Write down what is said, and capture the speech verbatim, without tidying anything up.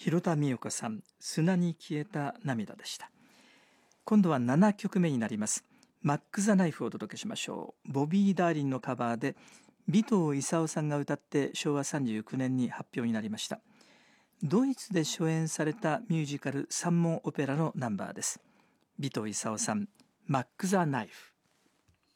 広田美代子さん、砂に消えた涙でした。今度はななきょくめになります。マック・ザ・ナイフをお届けしましょう。ボビー・ダーリンのカバーで尾藤勲さんが歌ってしょうわさんじゅうきゅうねんに発表になりました。ドイツで初演されたミュージカル三門オペラのナンバーです。尾藤勲さん、マック・ザ・ナイフ。